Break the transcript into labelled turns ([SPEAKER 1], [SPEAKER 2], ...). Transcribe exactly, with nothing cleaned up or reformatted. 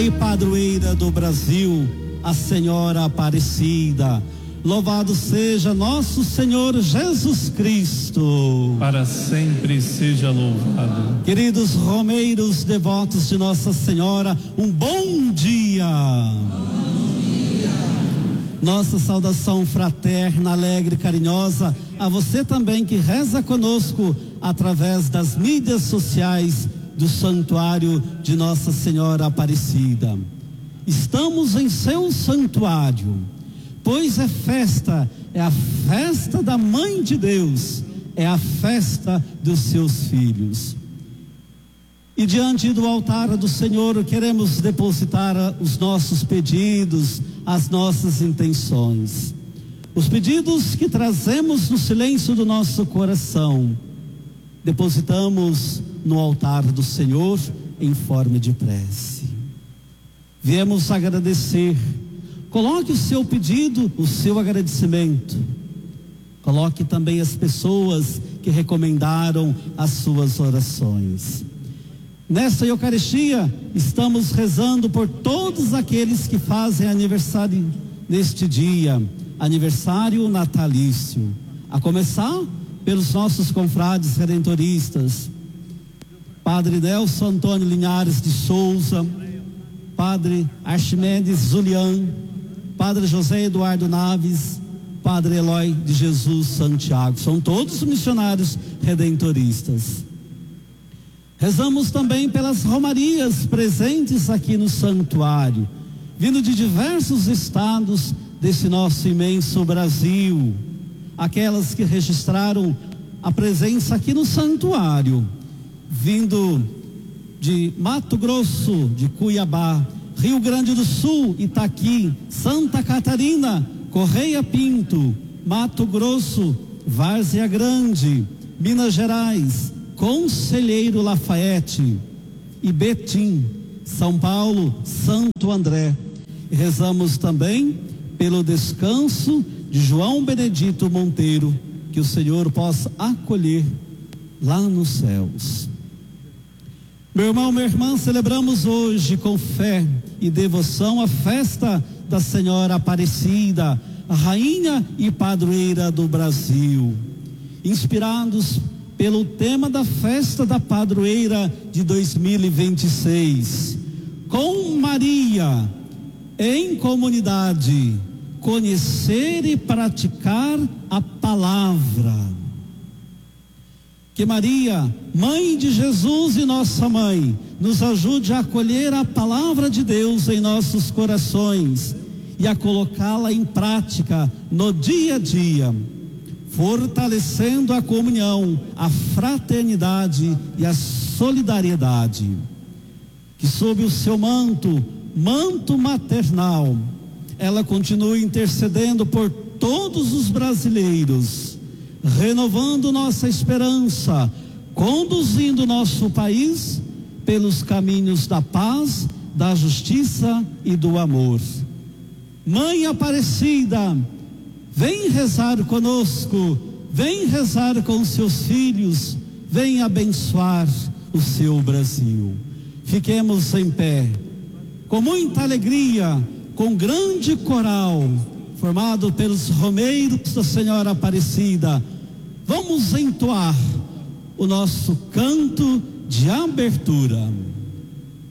[SPEAKER 1] e padroeira do Brasil, a Senhora Aparecida. Louvado seja nosso Senhor Jesus Cristo.
[SPEAKER 2] Para sempre seja louvado.
[SPEAKER 1] Queridos romeiros devotos de Nossa Senhora, um bom dia.
[SPEAKER 3] Bom dia.
[SPEAKER 1] Nossa saudação fraterna, alegre, carinhosa a você também que reza conosco através das mídias sociais do Santuário de Nossa Senhora Aparecida. Estamos em seu santuário, pois é festa, é a festa da Mãe de Deus, é a festa dos seus filhos. E diante do altar do Senhor queremos depositar os nossos pedidos, as nossas intenções. Os pedidos que trazemos no silêncio do nosso coração, depositamos no altar do Senhor em forma de prece. Viemos agradecer. Coloque o seu pedido, o seu agradecimento. Coloque também as pessoas que recomendaram as suas orações. Nesta Eucaristia, estamos rezando por todos aqueles que fazem aniversário neste dia, aniversário natalício. A começar pelos nossos confrades redentoristas, Padre Nelson Antônio Linhares de Souza, Padre Archimedes Julian, Padre José Eduardo Naves, Padre Eloy de Jesus Santiago, são todos missionários redentoristas. Rezamos também pelas romarias presentes aqui no santuário, vindo de diversos estados desse nosso imenso Brasil, aquelas que registraram a presença aqui no santuário, vindo de Mato Grosso, de Cuiabá, Rio Grande do Sul, Itaqui, Santa Catarina, Correia Pinto, Mato Grosso, Várzea Grande, Minas Gerais, Conselheiro Lafayette e Betim, São Paulo, Santo André. E rezamos também pelo descanso de João Benedito Monteiro, que o Senhor possa acolher lá nos céus. Meu irmão, minha irmã, celebramos hoje com fé e devoção a festa da Senhora Aparecida, a rainha e padroeira do Brasil. Inspirados pelo tema da festa da padroeira de dois mil e vinte e seis, com Maria em comunidade, conhecer e praticar a palavra. Que Maria, Mãe de Jesus e nossa Mãe, nos ajude a acolher a palavra de Deus em nossos corações e a colocá-la em prática no dia a dia, fortalecendo a comunhão, a fraternidade e a solidariedade. Que sob o seu manto, manto maternal, ela continue intercedendo por todos os brasileiros, renovando nossa esperança, conduzindo nosso país pelos caminhos da paz, da justiça e do amor. Mãe Aparecida, vem rezar conosco, vem rezar com seus filhos, vem abençoar o seu Brasil. Fiquemos em pé, com muita alegria, com grande coral, formado pelos romeiros da Senhora Aparecida. Vamos entoar o nosso canto de abertura.